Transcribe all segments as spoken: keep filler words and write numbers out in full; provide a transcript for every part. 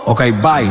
Ok, bye.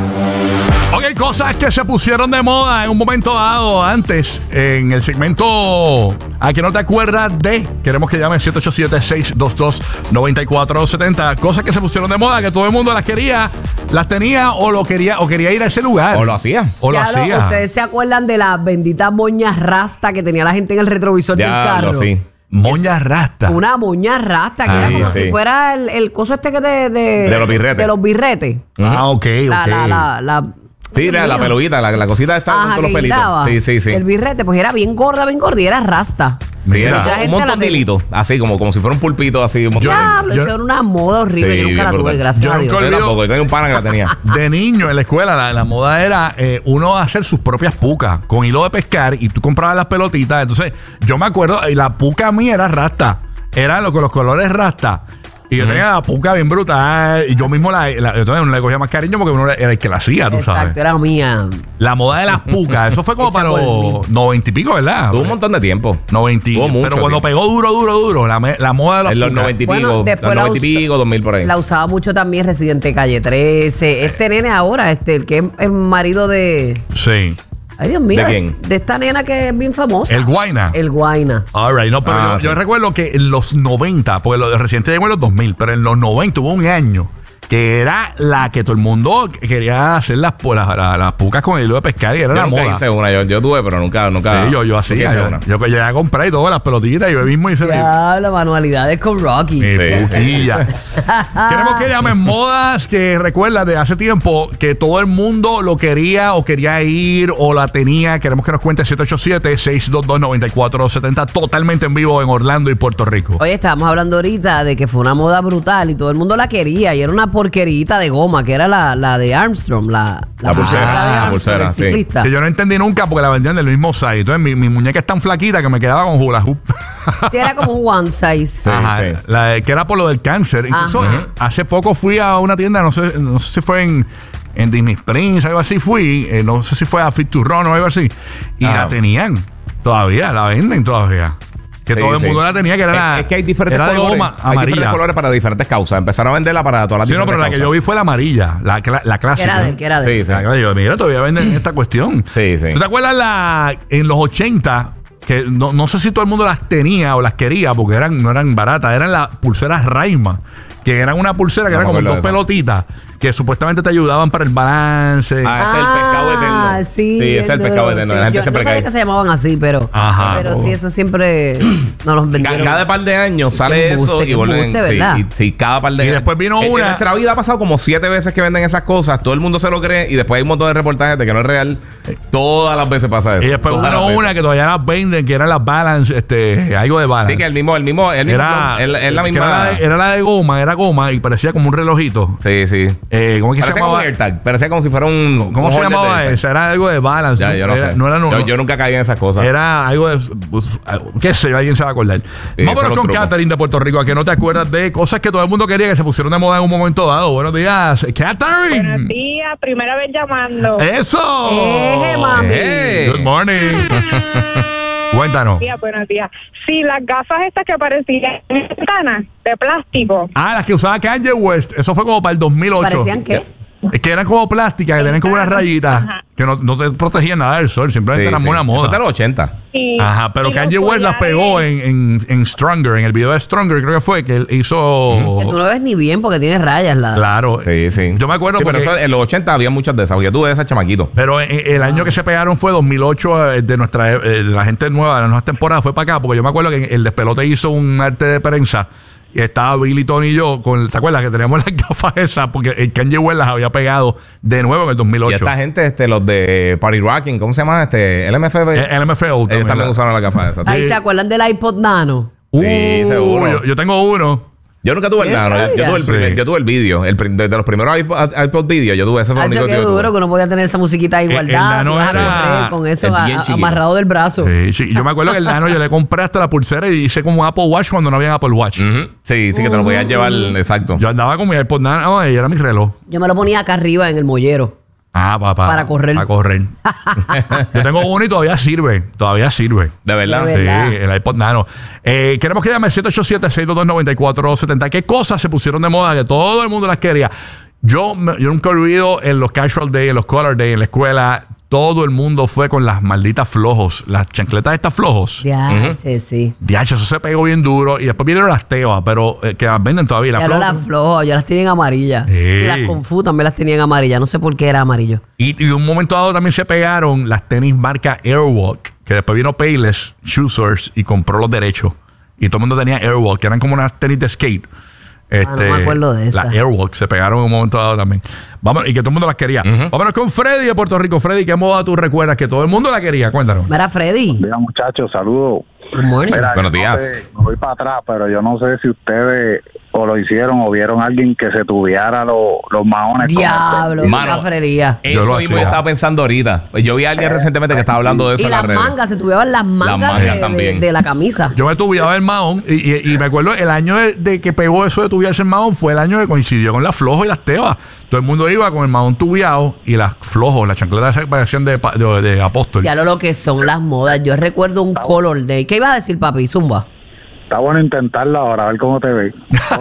Ok, cosas que se pusieron de moda en un momento dado antes en el segmento ¿A que no te acuerdas de? Queremos que llamen siete ocho siete, seis dos dos, nueve cuatro siete cero. Cosas que se pusieron de moda, que todo el mundo las quería, las tenía o lo quería o quería ir a ese lugar. O lo hacía. O lo Ya lo- hacía. ¿Ustedes se acuerdan de las benditas moñas rasta que tenía la gente en el retrovisor del Ya carro? lo sí. Moña rasta. Una moña rasta que Ah, era como sí. si fuera el, el coso este que de, de, De los birretes. de los birretes. Ah, ok, La, ok. la, la, la, Sí, la, la peluguita, la, la cosita está con Ajá, todos los que pelitos. guindaba. Sí, sí, sí. El birrete, pues era bien gorda, bien gorda y era rasta. Sí, Mira. era Mucha un gente montón la de tenía. hilitos, así como, como si fuera un pulpito, así. Un montón. Diablo, yo- eso era una moda horrible. Sí, Yo nunca bien la tuve, brutal. gracias Yo a Dios. nunca Yo olvido- tampoco, yo tenía un pana que la tenía. De niño en la escuela, la, la moda era eh, uno hacer sus propias pucas con hilo de pescar y tú comprabas las pelotitas. Entonces, yo me acuerdo, y la puca mía era rasta. Era lo, con los colores rasta. Y yo Ujú. tenía la puca bien brutal. Y yo mismo la, la- entonces uno le cogía más cariño porque uno era el que la hacía, tú Exacto, sabes. era mía. La moda de las pucas, eso fue como Hecha para por los noventa y pico, ¿verdad? Tuvo un montón de tiempo. noventa. Tuvo mucho Pero cuando tiempo. pegó duro, duro, duro, la, me- la moda de las En los pucas. noventa y Bueno, pico, después los la noventa y usa- pico, dos mil por ahí. La usaba mucho también Residente Calle trece. Este nene ahora, este, el que es el marido de... Sí. Ay, Dios mío. ¿De quién? De esta nena que es bien famosa. El Guayna. El Guayna. All right, no, pero Ah, yo, sí. yo recuerdo que en los noventa, porque lo de reciente llegó en los dos mil, pero en los noventa hubo un año que era la que todo el mundo quería hacer las, las, las, las pucas con el hilo de pescar y era Yo la nunca moda. hice una, yo, yo tuve, pero nunca, nunca. Sí, yo, yo nunca hacía. hice Yo, una. yo, yo ya compré y todas las pelotitas y yo mismo hice mi- Diablo, manualidades con Rocky. mi Sí, puquilla. Queremos que llamen modas que recuerdas de hace tiempo que todo el mundo lo quería o quería ir o la tenía. Queremos que nos cuente siete ocho siete, seis dos dos, nueve cuatro siete cero totalmente en vivo en Orlando y Puerto Rico. Oye, estábamos hablando ahorita de que fue una moda brutal y todo el mundo la quería y era una porquerita de goma, que era la, la de Armstrong, la, La pulsera, de la Armstrong, pulsera, el sí. ciclista. Que yo no entendí nunca porque la vendían del mismo size. Entonces mi, mi muñeca es tan flaquita que me quedaba con hula hoop. Sí, era como un one size. Sí, Ajá, sí. la de- que era por lo del cáncer. Incluso Ajá. hace poco fui a una tienda, no sé, no sé si fue en, en Disney Springs, algo así fui. eh, no sé si fue a Fit to Run o algo así. Y Ajá. la tenían todavía, la venden todavía. Que Sí, todo el sí. mundo la tenía, que era Es, la. es que hay diferentes era de colores. goma Hay diferentes amarilla. colores para diferentes causas. Empezaron a venderla para todas las Sí, no, pero diferentes la que yo causas. vi fue la amarilla, la, cla- la Que clásica. era de él, que era de él. Sí, sí. La clásica. Yo, mira, todavía venden esta cuestión. Sí, sí. ¿Tú te acuerdas la, en los ochenta? Que no, no sé si todo el mundo las tenía o las quería porque eran, no eran baratas, eran las pulseras Raima, que eran una pulsera que No eran me como acuerdo dos de esa. pelotitas que supuestamente te ayudaban para el balance. Ah, ese es el pescado eterno. Ah, sí. Sí, ese es el pescado eterno. sí. La gente Yo siempre no sabía cae. que se llamaban así, pero, Ajá. pero sí, eso siempre nos los Ca- vendieron. Cada par de años Qué sale embuste, eso qué y vuelven. embuste, Sí, ¿verdad? y- sí, cada par de Y años. después vino En- una- En nuestra vida ha pasado como siete veces que venden esas cosas. Todo el mundo se lo cree y después hay un montón de reportajes de que no es real. Todas las veces pasa eso. Y después Todas vino las veces. una que todavía las venden, que eran las balance, este, algo de balance. Sí, que el mismo, el mismo, el mismo era, flow, es, es la que misma. era, la de, era la de goma, era goma y parecía como un relojito. Sí, sí. Eh, ¿Cómo es que se Parecía como llamaba? un AirTag. Parecía como si fuera un. ¿Cómo un se holder de llamaba AirTag. esa? Era algo de balance. Ya, yo no Era- sé. No era no, yo, no. yo nunca caí en esas cosas. Era algo de. pues, qué sé yo, alguien se va a acordar. Sí, Vámonos son los con trucos. Catherine de Puerto Rico, a que no te acuerdas de cosas que todo el mundo quería que se pusieron de moda en un momento dado. Buenos días, Catherine. Buenos días, primera vez llamando. Eso. Eje, mami. Hey. Good morning. Cuéntanos. Buenos días, buenos días. Sí, las gafas estas que parecían ventanas de plástico. Ah, las que usaba Kanye West. Eso fue como para el dos mil ocho. ¿Parecían qué? Es que eran como plásticas, que tenían como unas rayitas Ajá. que no, no te protegían nada del sol, simplemente Sí, eran sí. una moda. Eso es de los ochenta. Y, Ajá, pero y los Kanye West las pegó collares- en, en, en Stronger, en el video de Stronger, creo que fue, que él hizo. Que tú no ves ni bien porque tiene rayas. La... Claro. Sí, sí. Yo me acuerdo Sí, pero porque- eso, en los ochenta había muchas de esas. Porque yo tuve esas chamaquitos. Pero en- en el año que se pegaron fue dos mil ocho, eh, de nuestra eh, de la gente nueva, de las nuevas temporadas, fue para acá, porque yo me acuerdo que el Despelote hizo un arte de prensa y estaba Billy, Tony y yo, con, ¿te acuerdas? Que teníamos las gafas esas, porque el Kanye West las había pegado de nuevo en el dos mil ocho. Y esta gente, este, los de Party Rocking, ¿cómo se llama? Este, L M F. El L M F O Ellos también usaron las gafas esas. Ahí se acuerdan del iPod Nano. Uh, Sí, seguro. Yo, yo tengo uno. Yo nunca tuve el ¿Qué nano. Yo, yo rayas? tuve el primer, Sí. yo tuve el vídeo. El, prim- de, de los primeros iPod, iPod video, yo tuve ese fue el Hacho, único qué que yo duro tuve. que uno podía tener esa musiquita ahí El- el guardada. Nano tú vas a era- correr con eso el a- bien a- chiquito. amarrado del brazo. Sí, sí. Yo me acuerdo que el Nano yo le compré hasta la pulsera y hice como un Apple Watch cuando no había Apple Watch. Ujú. Sí, sí, que te lo podías llevar. Exacto. Yo andaba con mi iPod Nano y era mi reloj. Yo me lo ponía acá arriba en el mollero. Ah, papá. Para correr. Para correr. Yo tengo uno y todavía sirve. Todavía sirve. De verdad. De verdad. Sí, el iPod Nano. Eh, queremos que llame siete ocho siete, seis dos dos, nueve cuatro siete cero. ¿Qué cosas se pusieron de moda que todo el mundo las quería? Yo, me- yo nunca olvido en los casual days, en los color days, en la escuela, todo el mundo fue con las malditas flojos, las chancletas estas flojos. Ya, sí, sí. Diacho, eso se pegó bien duro. Y después vinieron las teas, pero eh, que las venden todavía. Las Ya no flojos. las flojo, yo las tenía en amarilla. Sí. Y las Kung Fu también las tenía en amarilla. No sé por qué era amarillo. Y, y un momento dado también se pegaron las tenis marca Airwalk, que después vino Payless Shoe Source y compró los derechos. Y todo el mundo tenía Airwalk, que eran como unas tenis de skate. Este, no me acuerdo de Las esas. Airwalk se pegaron en un momento dado también. Vamos, y que todo el mundo las quería. Vámonos con Freddy de Puerto Rico. Freddy, ¿qué moda tú recuerdas que todo el mundo la quería? Cuéntanos. Mira, Freddy. Mira, muchachos, saludos. Good morning. Mira, Buenos yo no días. sé, me voy para atrás, pero yo no sé si ustedes o lo hicieron o vieron a alguien que se tuviera los, los maones. con Diablo, el- qué Mano, cafrería. Yo Eso lo mismo yo hacía. estaba pensando ahorita. Yo vi a alguien recientemente que estaba hablando de eso Y en las las redes. mangas, se tuvieron las mangas, mangas de- de, también. de la camisa. Yo me tuviaba el mahón y, y- y me acuerdo el año de, de que pegó eso de tuviarse el mahón fue el año que coincidió con las flojos y las tebas. Todo el mundo iba con el mahón tubiado y las flojos, las chancletas de parecían de, pa- de, de apóstol. Ya lo, lo que son las modas. Yo recuerdo un color day. ¿Qué ibas a decir, papi? Zumba. Está bueno intentarlo ahora, a ver cómo te ves.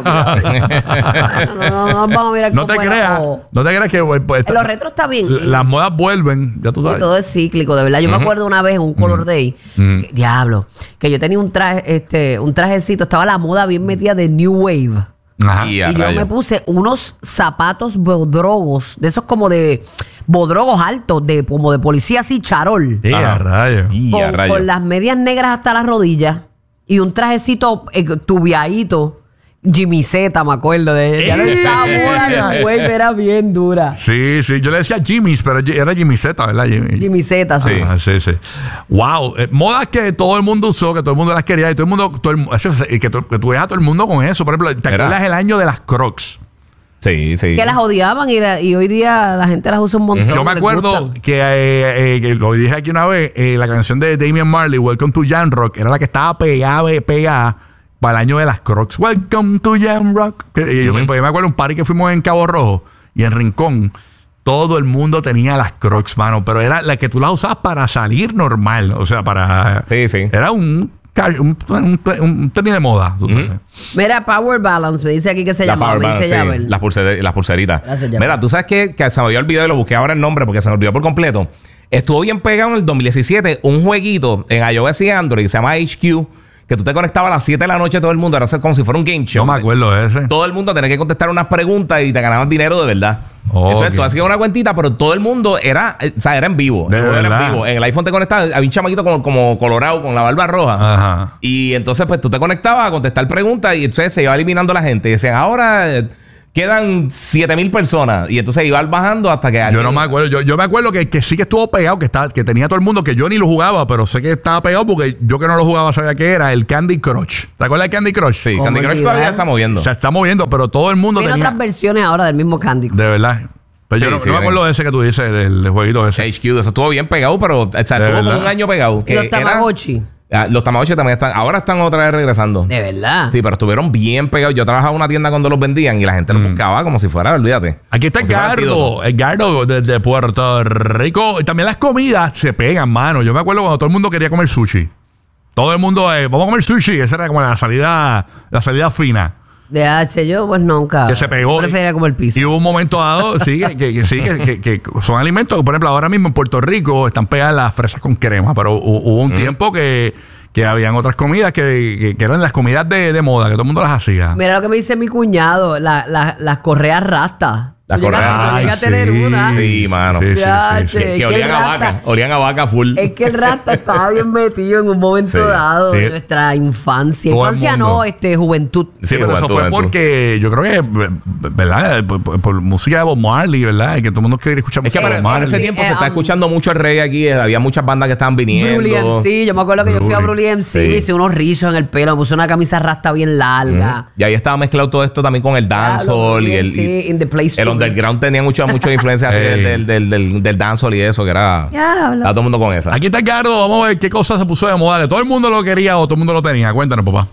No, no, no, no, vamos a mirar No cómo te era, creas, o- no te creas que pues, pues, En los retros está bien. l- las modas vuelven, ya tú Y sabes. todo es cíclico, de verdad. Yo me acuerdo una vez en un color day, que- diablo, que yo tenía un traje, este, un trajecito, estaba la moda bien metida de New Wave. Ajá. Y a Y yo rayos. me puse unos zapatos bodrogos, de esos como de bodrogos altos, de como de policía así, charol. Sí, a Ajá. rayos. Y a Con, rayos. con las medias negras hasta las rodillas y un trajecito eh, tubiadito. Jimmy Z, me acuerdo de ya no estaba moda, ¡Ey! New Wave era bien dura. Sí, sí, yo le decía Jimmy's, pero era Jimmy Z, ¿verdad? Jimmy. Jimmy Z, sí. Ah, sí, sí. Wow, eh, modas que todo el mundo usó, que todo el mundo las quería y todo el mundo, todo el, eso es- y que, tú- que tú veas a todo el mundo con eso. Por ejemplo, ¿te Era. acuerdas el año de las Crocs? Sí, sí. Que las odiaban y, la- y hoy día la gente las usa un montón. Yo me les acuerdo gusta. que, eh, eh, que lo dije aquí una vez, eh, la canción de Damian Marley, Welcome to Jam Rock, era la que estaba pegada, pegada para el año de las Crocs. Welcome to Jam Rock. Que, y yo, me- yo me acuerdo un party que fuimos en Cabo Rojo y en Rincón. Todo el mundo tenía las Crocs, mano, pero era la que tú las usabas para salir normal. O sea, para... Sí, sí. Era un, ca- un, un, un tenis de moda. tú sabes. Mira, Power Balance, me dice aquí que se La llama. Power Me Balance, dice sí, Yabel. las, pulser- las pulseritas. Gracias, Yabel. Mira, tú sabes que, que se me había olvidado y lo busqué ahora el nombre porque se me olvidó por completo. Estuvo bien pegado en el dos mil diecisiete un jueguito en iOS y Android, se llama H Q, que tú te conectabas a las siete de la noche todo el mundo, era como si fuera un game show. Yo me acuerdo de ese. Todo el mundo tenía que contestar unas preguntas y te ganaban dinero de verdad. Oh, Entonces ok. tú hacías una cuentita, pero todo el mundo era, eh, o sea, era en vivo. De El juego era verdad. en vivo. En el iPhone te conectabas, había un chamaquito como, como colorado con la barba roja. Ajá. Y entonces, pues tú te conectabas a contestar preguntas y entonces se iba eliminando la gente. Y decían, ahora eh, quedan siete mil personas. Y entonces iba bajando hasta que Yo alguien- no me acuerdo. Yo, yo me acuerdo que, que sí que estuvo pegado, que estaba, que tenía todo el mundo, que yo ni lo jugaba, pero sé que estaba pegado porque yo que no lo jugaba sabía que era el Candy Crush. ¿Te acuerdas del Candy Crush? Sí, ¿Cómo Candy Crush olvidar? todavía está moviendo. Se está moviendo, pero todo el mundo Tiene tenía. otras versiones ahora del mismo Candy. De verdad. Pero yo Sí, no, sí, no me acuerdo ven. de ese que tú dices, del, del jueguito ese. H Q, eso estuvo bien pegado, pero o sea, estuvo como verdad? un año pegado. Y Que los era- Tamagotchi. Ah, los Tamagotchi también están, ahora están otra vez regresando. De verdad. Sí, pero estuvieron bien pegados. Yo trabajaba en una tienda cuando los vendían y la gente Mm. los buscaba como si fuera, olvídate. Aquí está Como si fuera Edgardo, antídoto. Edgardo desde Puerto Rico. Y también las comidas se pegan, mano. Yo me acuerdo cuando todo el mundo quería comer sushi. Todo el mundo, eh, vamos a comer sushi. Esa era como la salida, la salida fina. De H, yo pues nunca. Que se pegó. Prefería como el piso. Y hubo un momento dado, sí, que, que- que sí, que, que- que son alimentos. Por ejemplo, ahora mismo en Puerto Rico están pegadas las fresas con crema, pero hu- hubo un tiempo que, que habían otras comidas que, que- que eran las comidas de, de moda, que todo el mundo las hacía. Mira lo que me dice mi cuñado, la- la- las correas rastas. Las Yo llegué a- correas- yo llegué a Ay, tener sí. una. Sí, mano. Sí, sí, Ya, sí, sí. che. Que, Es que que olían el a rasta- vaca. Olían a vaca full. Es que el rasta estaba bien metido en un momento Sí, dado sí. de nuestra infancia. Todo el Infancia mundo. no, este, juventud. Sí, Sí, pero eso juventud, fue juventud. porque yo creo que, ¿verdad? Por, por- por música de Bob Marley, ¿verdad? Que todo el mundo quiere escuchar Es que música para, de Bob para ese Marley. tiempo Eh, se está um, escuchando mucho el reggae aquí. eh, Había muchas bandas que estaban viniendo. Brully M C, yo me acuerdo que yo fui a Brully. Brully M C, Sí. me hice unos rizos en el pelo, me puse una camisa rasta bien larga. Y ahí estaba mezclado todo esto también con el dancehall y el, sí, y in the place el to be. underground tenía mucha, mucha influencia así Ey. del, del, del, del dancehall y eso, que era. Diablo. Estaba todo el mundo con esa. Aquí está Edgardo, vamos a ver qué cosa se puso de moda, que todo el mundo lo quería o todo el mundo lo tenía. Cuéntanos, papá.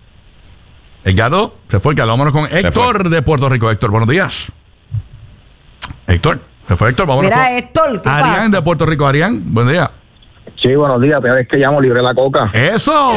Edgardo, se fue Edgardo. Vámonos con Héctor de Puerto Rico. Héctor, buenos días. Héctor, se fue Héctor. Vámonos Mira, con Héctor, ¿qué Arián pasa? de Puerto Rico. Arián, buen día. Sí, buenos días. Primera vez que llamo, libre la coca. ¡Eso!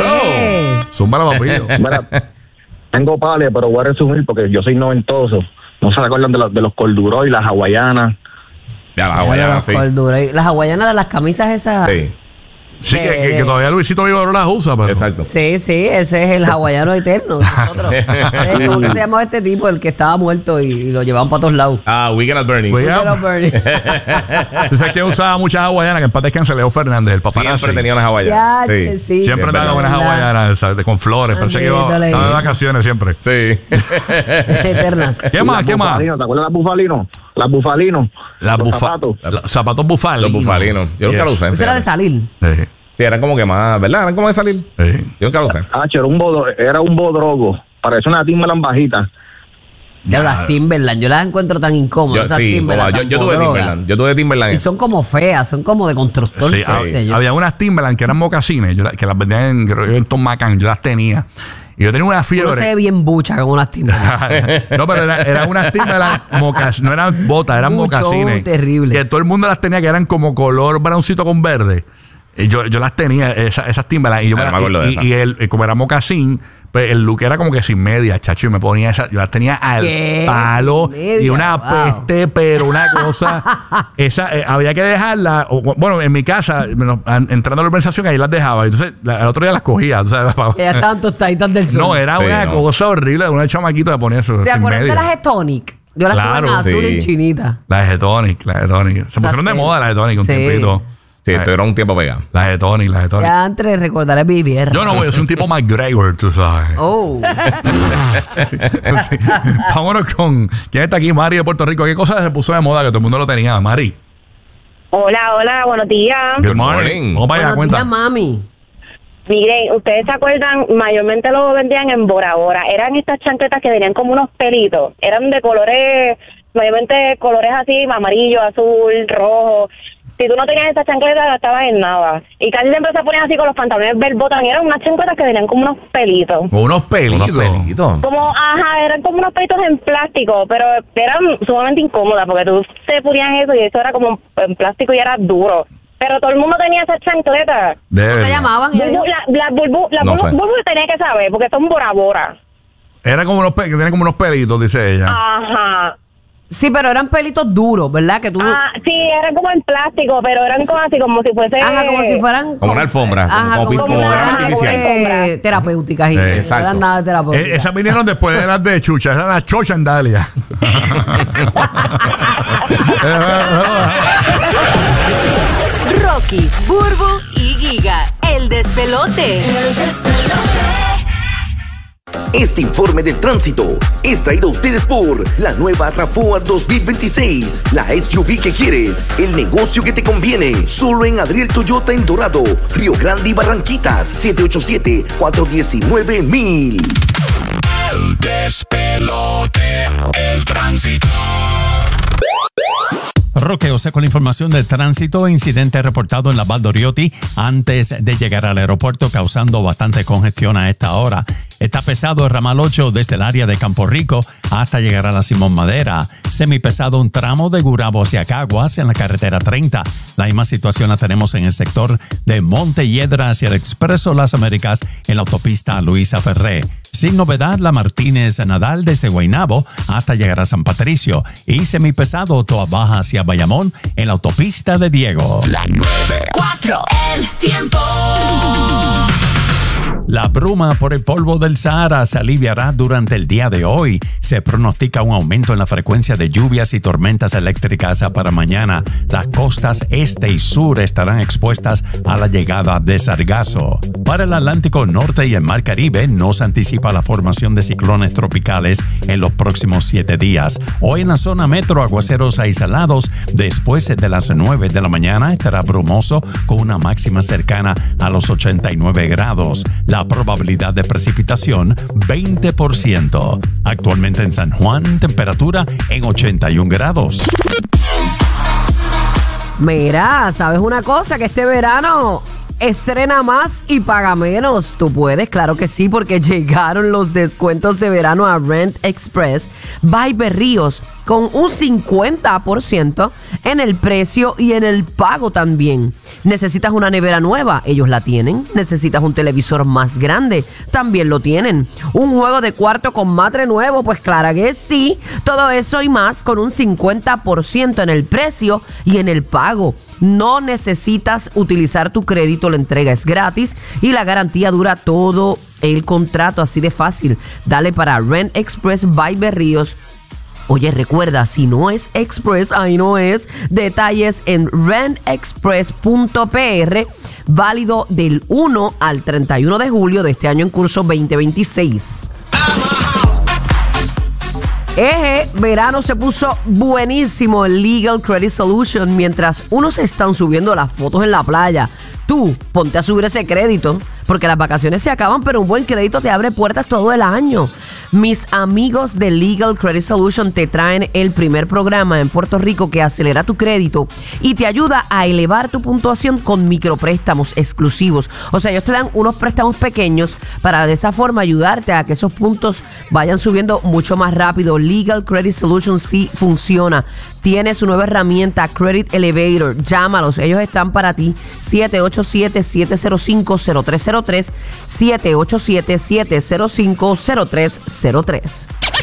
Eh, Zumba la papillo. Mira, tengo pales, pero voy a resumir porque yo soy noventoso. no se acuerdan de los, de los corduroy y las hawaianas. Ya, las Claro, hawaianas, las sí. corduras. Y las hawaianas eran las camisas esas. Sí, Sí, De- que, que- de- que todavía Luisito Vivo no las usa, pero. exacto. Sí, sí, ese es el hawaiano eterno. Nosotros. Eh, ¿Cómo que se llamaba este tipo? El que estaba muerto y, y lo llevaban para todos lados. Ah, Weekend at Bernie. Oye, Pero Bernie. Tú sabes que usaba muchas hawaianas, que en paz descanse Leo Fernández, el paparazzi. Siempre tenía unas hawaianas. Ya, che, sí. Siempre Sí, andaba es con unas verdad. hawaianas, ¿sabes? Con flores. Pensé que iba, Ándale. estaba de vacaciones siempre. Sí. Eternas. ¿Qué más? ¿Qué más? Bufalinos, ¿te acuerdas de las bufalinos? Las bufalinos. Las Los bufa- zapatos. la- zapatos bufalinos. Los bufalinos. Yo nunca Yes. lo usé. Eso era de salir. Sí, Sí, eran como que más, ¿verdad? Eran como de salir. sí. Yo nunca lo usé. Ah, era un bodo, era un bodrogo. Parece una Timberland bajita. Ya, las Timberland, yo las encuentro tan Yo, incómodas. esas sí, Timberland, como- yo, tan yo tuve podrogas. Timberland. Yo tuve Timberland. Y son como feas, son como de constructor. Sí, qué hab- sé yo. había unas Timberland que eran mocasines, yo la- que las vendían en, creo que en Tom Macan, yo las tenía. Y yo tenía una Uno se ve fiebre. bien bucha con unas Timberland. No, pero era- eran unas Timberland mocas, no eran botas, eran Mucho, mocasines. terrible. Que todo el mundo las tenía, que eran como color browncito con verde. Y yo, yo las tenía, esa- esas Timberland. Y yo Ah, me no la- me acuerdo de y, esa. y el, y como era mocasín, pues el look era como que sin media, chacho. Y me ponía esa, yo las tenía al ¿Qué? palo. Media, Y una wow. peste, pero una cosa. esa eh, había que dejarla. o, bueno, en mi casa, menos- an- entrando a la organización, ahí las dejaba. Entonces, la- el otro día las cogía. ¿Sabes? Que ya estaban tostaditas del sol. No, era Sí, una no. cosa horrible de una chamaquita de poner eso. ¿Se sin acuerdan de media. las Getonic? Yo las Claro, tuve en azul sí. y en chinita. Las Getonic, las Getonic. Se pusieron de Exacto. moda las Getonic un Sí. tiempito. Sí, estuvieron un tiempo pegados. Las Getonic, las Getonic. Ya antes de recordar es mi vieja. Yo no voy, yo soy un tipo McGregor, tú sabes. Oh. Vámonos con. ¿Quién está aquí? Mari de Puerto Rico. ¿Qué cosa se puso de moda que todo el mundo lo tenía? Mari. Hola, hola, buenos días. Good Good morning. morning. Vamos para allá, Buenos días, cuenta. mami. Miren, ustedes se acuerdan, mayormente lo vendían en Bora Bora. Eran estas chancletas que tenían como unos pelitos. Eran de colores, mayormente colores así, amarillo, azul, rojo. Si tú no tenías estas chancletas, no estabas en nada. Y casi siempre se ponían así con los pantalones Bell-Bottom. Eran unas chancletas que tenían como unos pelitos. Con unos pelitos. Unos pelitos. Como, ajá, eran como unos pelitos en plástico, pero eran sumamente incómodas porque tú te ponías eso y eso era como en plástico y era duro. Pero todo el mundo tenía esas chancletas. De ¿Cómo se verdad. llamaban? Ella dijo? Bulbu, la, la Bulbu, la No Bulbu, sé. Bulbu tenía que saber porque son Bora Bora. Era como unos pe- que tenían como unos pelitos, dice ella. Ajá. Sí, pero eran pelitos duros, ¿verdad? Que tú... Ah, sí, eran como en plástico, pero eran como así, como si fuese... Ajá, como si fueran... Como una alfombra, Ajá, como como, pis- si como fueran grama artificial. eh, terapéuticas. Y Sí, no exacto. eran nada terapéuticas. Eh, esas vinieron después de las de Chucha, esas eran las Chocha en Dalia. Rocky, Burbu y Giga, el despelote. Este informe del tránsito es traído a ustedes por la nueva RAV4 dos mil veintiséis, la S U V que quieres, el negocio que te conviene, solo en Adriel Toyota en Dorado, Río Grande y Barranquitas, siete ocho siete, cuatro uno nueve, mil. El despelote, el tránsito. Roque José con la información de tránsito. Incidente reportado en la Valdoriotti antes de llegar al aeropuerto, causando bastante congestión a esta hora. Está pesado el ramal ocho desde el área de Campo Rico hasta llegar a la Simón Madera. Semipesado un tramo de Gurabo hacia Caguas en la carretera treinta. La misma situación la tenemos en el sector de Montelledra hacia el Expreso Las Américas en la autopista Luisa Ferré. Sin novedad, la Martínez Nadal desde Guaynabo hasta llegar a San Patricio. Y semipesado Toa Baja hacia Bayamón en la autopista de Diego. La nueve. Cuatro, el tiempo. La bruma por el polvo del Sahara se aliviará durante el día de hoy. Se pronostica un aumento en la frecuencia de lluvias y tormentas eléctricas para mañana. Las costas este y sur estarán expuestas a la llegada de sargazo. Para el Atlántico Norte y el Mar Caribe no se anticipa la formación de ciclones tropicales en los próximos siete días. Hoy en la zona metro, aguaceros aislados. Después de las nueve de la mañana estará brumoso con una máxima cercana a los ochenta y nueve grados. La probabilidad de precipitación, veinte por ciento. Actualmente en San Juan, temperatura en ochenta y un grados. Mira, ¿sabes una cosa? Que este verano estrena más y paga menos. Tú puedes, claro que sí, porque llegaron los descuentos de verano a Rent Express by Berríos con un cincuenta por ciento en el precio y en el pago también. ¿Necesitas una nevera nueva? Ellos la tienen. ¿Necesitas un televisor más grande? También lo tienen. ¿Un juego de cuarto con matre nuevo? Pues claro que sí. Todo eso y más con un cincuenta por ciento en el precio y en el pago. No necesitas utilizar tu crédito, la entrega es gratis y la garantía dura todo el contrato, así de fácil. Dale para Rent Express by Berríos. Oye, recuerda, si no es Express, ahí no es. Detalles en rent express punto p r, válido del uno al treinta y uno de julio de este año en curso veinte veintiséis. Eje, verano se puso buenísimo en Legal Credit Solution. Mientras unos están subiendo las fotos en la playa, tú ponte a subir ese crédito, porque las vacaciones se acaban, pero un buen crédito te abre puertas todo el año. Mis amigos de Legal Credit Solution te traen el primer programa en Puerto Rico que acelera tu crédito y te ayuda a elevar tu puntuación con micropréstamos exclusivos. O sea, ellos te dan unos préstamos pequeños para de esa forma ayudarte a que esos puntos vayan subiendo mucho más rápido. Legal Credit Solution sí funciona. Tiene su nueva herramienta Credit Elevator. Llámalos, ellos están para ti. siete ocho siete, siete cero cinco, cero tres cero tres, siete ocho siete, siete cero cinco, cero tres cero tres.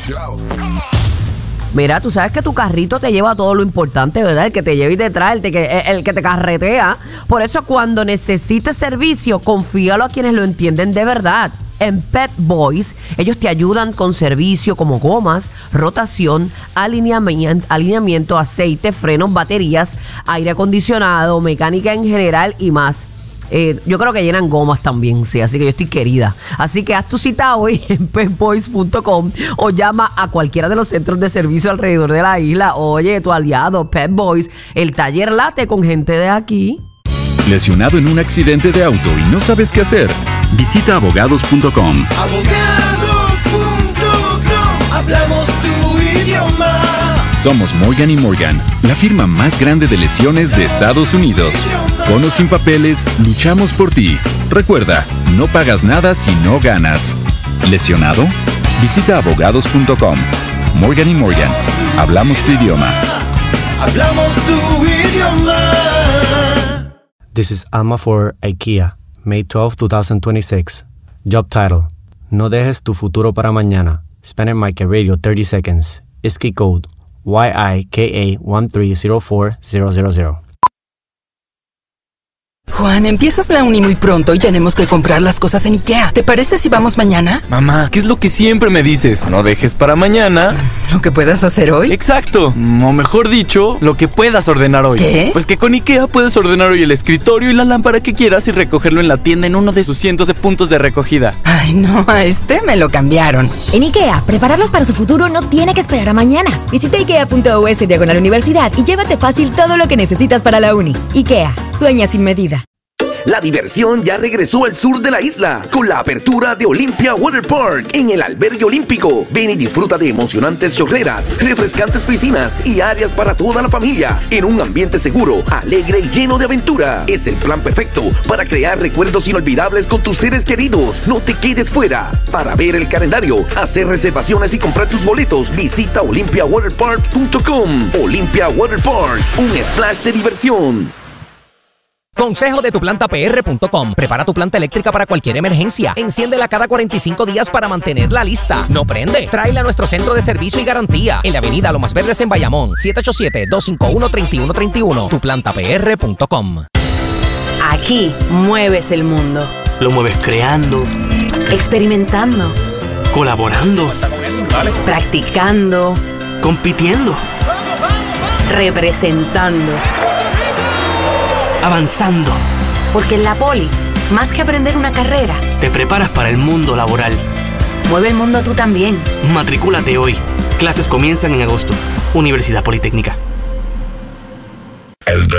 Mira, tú sabes que tu carrito te lleva todo lo importante, ¿verdad? El que te lleva y te trae, el, te, el que te carretea. Por eso cuando necesites servicio, confíalo a quienes lo entienden de verdad. En Pep Boys, ellos te ayudan con servicio como gomas, rotación, alineamiento, alineamiento, aceite, frenos, baterías, aire acondicionado, mecánica en general y más. Eh, yo creo que llenan gomas también, sí, así que yo estoy querida. Así que haz tu cita hoy en pep boys punto com o llama a cualquiera de los centros de servicio alrededor de la isla. Oye, tu aliado, Pep Boys, el taller late con gente de aquí. ¿Lesionado en un accidente de auto y no sabes qué hacer? Visita abogados punto com. Abogados punto com. Hablamos tu idioma. Somos Morgan y Morgan, la firma más grande de lesiones de Estados Unidos. Con o sin papeles, luchamos por ti. Recuerda, no pagas nada si no ganas. ¿Lesionado? Visita abogados punto com. Morgan y Morgan, hablamos tu idioma. Hablamos tu idioma. This is Alma for IKEA, May twelfth, twenty twenty-six. Job title: No dejes tu futuro para mañana. Spanish Mic Radio thirty seconds. I S K I code Y I K A one three zero four zero zero zero. Juan, empiezas la uni muy pronto y tenemos que comprar las cosas en IKEA. ¿Te parece si vamos mañana? Mamá, ¿qué es lo que siempre me dices? No dejes para mañana ¿Lo que puedas hacer hoy? Exacto, o mejor dicho, lo que puedas ordenar hoy. ¿Qué? Pues que con IKEA puedes ordenar hoy el escritorio y la lámpara que quieras y recogerlo en la tienda en uno de sus cientos de puntos de recogida. Ay, no, a este me lo cambiaron. En IKEA, prepararlos para su futuro no tiene que esperar a mañana. Visita ikea punto u s diagonal universidad y llévate fácil todo lo que necesitas para la uni. IKEA, sueña sin medida. La diversión ya regresó al sur de la isla con la apertura de Olympia Water Park en el albergue olímpico. Ven y disfruta de emocionantes chorreras, refrescantes piscinas y áreas para toda la familia en un ambiente seguro, alegre y lleno de aventura. Es el plan perfecto para crear recuerdos inolvidables con tus seres queridos. No te quedes fuera. Para ver el calendario, hacer reservaciones y comprar tus boletos, visita olympia water park punto com. Olympia Water Park, un splash de diversión. Consejo de tu planta P R punto com. Prepara tu planta eléctrica para cualquier emergencia. Enciéndela cada cuarenta y cinco días para mantenerla lista. No prende. Tráela a nuestro centro de servicio y garantía. En la avenida Lomas Verdes en Bayamón. siete ocho siete, dos cinco uno, tres uno tres uno. tu planta P R punto com. Aquí mueves el mundo. Lo mueves creando, experimentando, colaborando, practicando, compitiendo, representando, avanzando. Porque en la Poli, más que aprender una carrera, te preparas para el mundo laboral. Mueve el mundo tú también. Matricúlate hoy. Clases comienzan en agosto. Universidad Politécnica. El